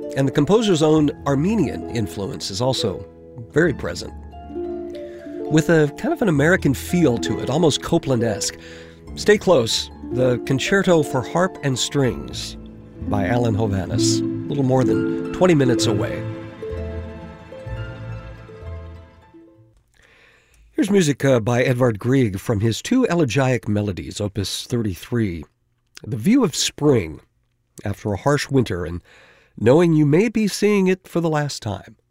And the composer's own Armenian influence is also very present, with a kind of an American feel to it, almost Copland-esque. Stay close, the Concerto for Harp and Strings by Alan Hovhaness, a little more than 20 minutes away. Here's music by Edvard Grieg from his two elegiac melodies, Opus 33. The view of spring after a harsh winter and knowing you may be seeing it for the last time.